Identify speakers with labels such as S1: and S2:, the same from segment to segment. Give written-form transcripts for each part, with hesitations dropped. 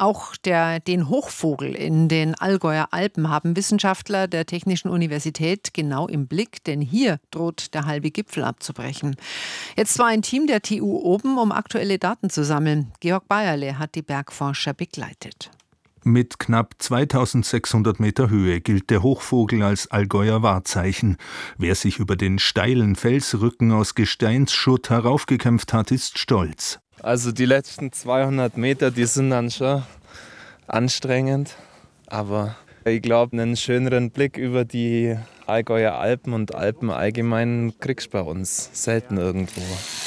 S1: Auch den Hochvogel in den Allgäuer Alpen haben Wissenschaftler der Technischen Universität genau im Blick, denn hier droht der halbe Gipfel abzubrechen. Jetzt war ein Team der TU oben, um aktuelle Daten zu sammeln. Georg Bayerle hat die Bergforscher begleitet.
S2: Mit knapp 2600 Meter Höhe gilt der Hochvogel als Allgäuer Wahrzeichen. Wer sich über den steilen Felsrücken aus Gesteinsschutt heraufgekämpft hat, ist stolz.
S3: Also die letzten 200 Meter, die sind dann schon anstrengend. Aber ich glaube, einen schöneren Blick über die Allgäuer Alpen und Alpen allgemein kriegst du bei uns selten irgendwo.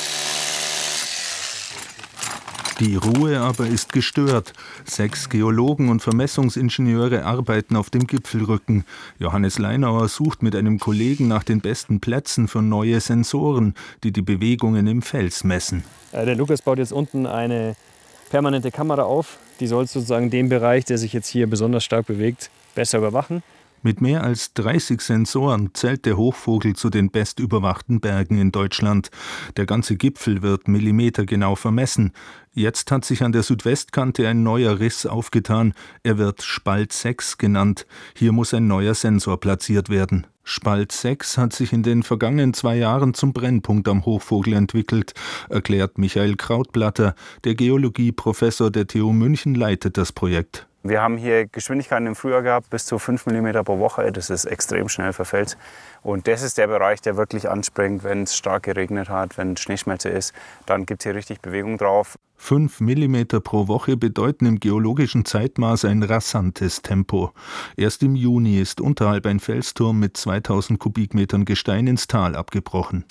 S2: Die Ruhe aber ist gestört. 6 Geologen und Vermessungsingenieure arbeiten auf dem Gipfelrücken. Johannes Leinauer sucht mit einem Kollegen nach den besten Plätzen für neue Sensoren, die die Bewegungen im Fels messen.
S4: Der Lukas baut jetzt unten eine permanente Kamera auf. Die soll sozusagen den Bereich, der sich jetzt hier besonders stark bewegt, besser überwachen.
S2: Mit mehr als 30 Sensoren zählt der Hochvogel zu den bestüberwachten Bergen in Deutschland. Der ganze Gipfel wird millimetergenau vermessen. Jetzt hat sich an der Südwestkante ein neuer Riss aufgetan. Er wird Spalt 6 genannt. Hier muss ein neuer Sensor platziert werden. Spalt 6 hat sich in den vergangenen 2 Jahren zum Brennpunkt am Hochvogel entwickelt, erklärt Michael Krautblatter. Der Geologieprofessor der TU München leitet das Projekt.
S5: Wir haben hier Geschwindigkeiten im Frühjahr gehabt, bis zu 5 mm pro Woche. Das ist extrem schnell verfällt. Und das ist der Bereich, der wirklich anspringt, wenn es stark geregnet hat, wenn Schneeschmelze ist. Dann gibt es hier richtig Bewegung drauf.
S2: 5 mm pro Woche bedeuten im geologischen Zeitmaß ein rasantes Tempo. Erst im Juni ist unterhalb ein Felsturm mit 2000 Kubikmetern Gestein ins Tal abgebrochen.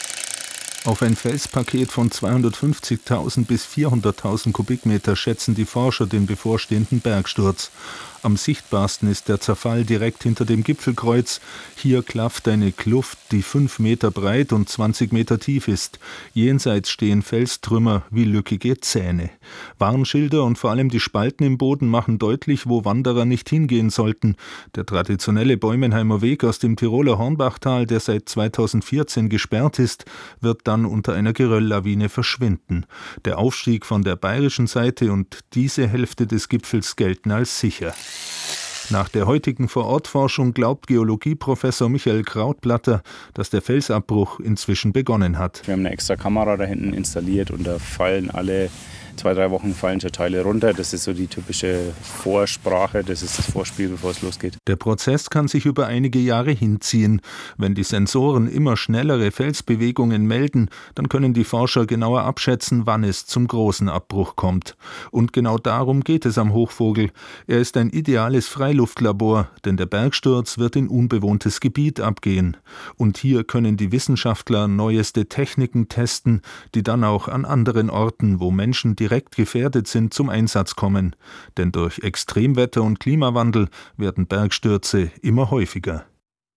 S2: Auf ein Felspaket von 250.000 bis 400.000 Kubikmeter schätzen die Forscher den bevorstehenden Bergsturz. Am sichtbarsten ist der Zerfall direkt hinter dem Gipfelkreuz. Hier klafft eine Kluft, die 5 Meter breit und 20 Meter tief ist. Jenseits stehen Felstrümmer wie lückige Zähne. Warnschilder und vor allem die Spalten im Boden machen deutlich, wo Wanderer nicht hingehen sollten. Der traditionelle Bäumenheimer Weg aus dem Tiroler Hornbachtal, der seit 2014 gesperrt ist, wird dann unter einer Gerölllawine verschwinden. Der Aufstieg von der bayerischen Seite und diese Hälfte des Gipfels gelten als sicher. Nach der heutigen Vorortforschung glaubt Geologieprofessor Michael Krautblatter, dass der Felsabbruch inzwischen begonnen hat.
S5: Wir haben eine extra Kamera da hinten installiert und da fallen alle 2-3 Wochen fallen schon Teile runter. Das ist so die typische Vorsprache, das ist das Vorspiel, bevor es losgeht.
S2: Der Prozess kann sich über einige Jahre hinziehen. Wenn die Sensoren immer schnellere Felsbewegungen melden, dann können die Forscher genauer abschätzen, wann es zum großen Abbruch kommt. Und genau darum geht es am Hochvogel. Er ist ein ideales Freiluftlabor, denn der Bergsturz wird in unbewohntes Gebiet abgehen. Und hier können die Wissenschaftler neueste Techniken testen, die dann auch an anderen Orten, wo Menschen direkt gefährdet sind, zum Einsatz kommen. Denn durch Extremwetter und Klimawandel werden Bergstürze immer häufiger.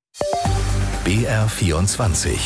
S6: BR24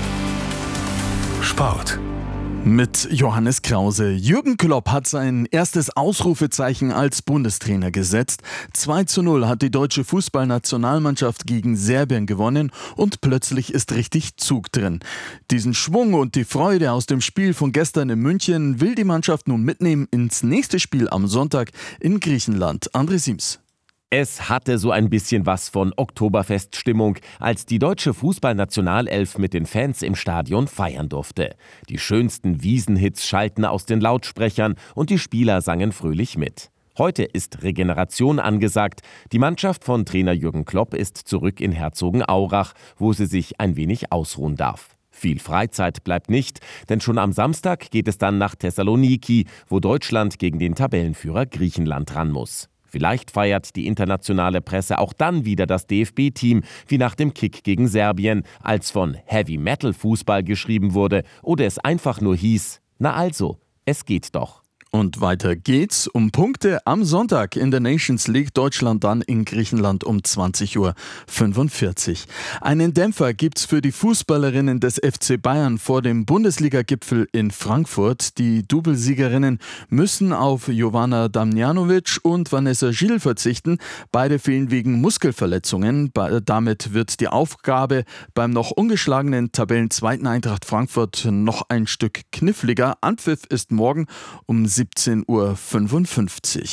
S6: Sport.
S7: Mit Johannes Krause. Jürgen Klopp hat sein erstes Ausrufezeichen als Bundestrainer gesetzt. 2:0 hat die deutsche Fußballnationalmannschaft gegen Serbien gewonnen und plötzlich ist richtig Zug drin. Diesen Schwung und die Freude aus dem Spiel von gestern in München will die Mannschaft nun mitnehmen ins nächste Spiel am Sonntag in Griechenland. André Siems.
S8: Es hatte so ein bisschen was von Oktoberfeststimmung, als die deutsche Fußballnationalelf mit den Fans im Stadion feiern durfte. Die schönsten Wiesenhits schallten aus den Lautsprechern und die Spieler sangen fröhlich mit. Heute ist Regeneration angesagt. Die Mannschaft von Trainer Jürgen Klopp ist zurück in Herzogenaurach, wo sie sich ein wenig ausruhen darf. Viel Freizeit bleibt nicht, denn schon am Samstag geht es dann nach Thessaloniki, wo Deutschland gegen den Tabellenführer Griechenland ran muss. Vielleicht feiert die internationale Presse auch dann wieder das DFB-Team, wie nach dem Kick gegen Serbien, als von Heavy-Metal-Fußball geschrieben wurde oder es einfach nur hieß, na also, es geht doch.
S7: Und weiter geht's um Punkte am Sonntag in der Nations League. Deutschland dann in Griechenland um 20:45 Uhr. Einen Dämpfer gibt's für die Fußballerinnen des FC Bayern vor dem Bundesliga-Gipfel in Frankfurt. Die Doublesiegerinnen müssen auf Jovana Damjanovic und Vanessa Gil verzichten. Beide fehlen wegen Muskelverletzungen. Damit wird die Aufgabe beim noch ungeschlagenen Tabellenzweiten Eintracht Frankfurt noch ein Stück kniffliger. Anpfiff ist morgen um 17:55 Uhr.